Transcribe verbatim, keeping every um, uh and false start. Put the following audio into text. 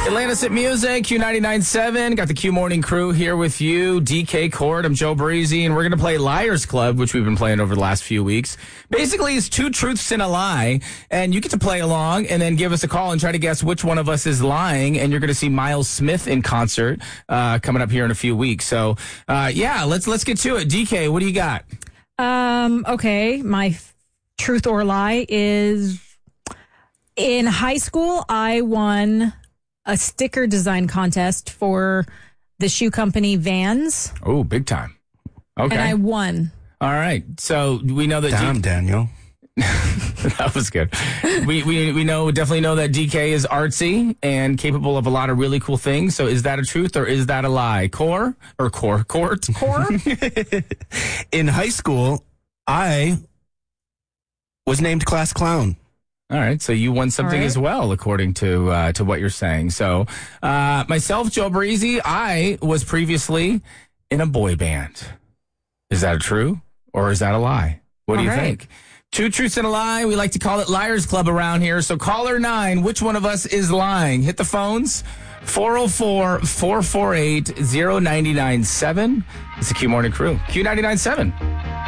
Atlantis at Music, Q ninety-nine point seven. Got the Q Morning Crew here with you. D K Court, I'm Joe Breezy, and we're going to play Liars Club, which we've been playing over the last few weeks. Basically, it's two truths and a lie, and you get to play along and then give us a call and try to guess which one of us is lying, and you're going to see Miles Smith in concert uh, coming up here in a few weeks. So, uh, yeah, let's let's get to it. D K, what do you got? Um. Okay, my f- truth or lie is in high school, I won a sticker design contest for the shoe company Vans. Oh, big time. Okay. And I won. All right. So we know that... Damn, D- Daniel. That was good. we, we we know definitely know that D K is artsy and capable of a lot of really cool things. So is that a truth or is that a lie? Core or core? Court? Core? In high school, I was named class clown. All right, so you won something right. as well, according to uh, to what you're saying. So, uh, myself, Joe Breezy, I was previously in a boy band. Is that true or is that a lie? What do All you right. think? Two truths and a lie. We like to call it Liars Club around here. So, caller nine, which one of us is lying? Hit the phones. four oh four, four four eight, oh nine nine seven. It's the Q Morning Crew. Q ninety-nine point seven.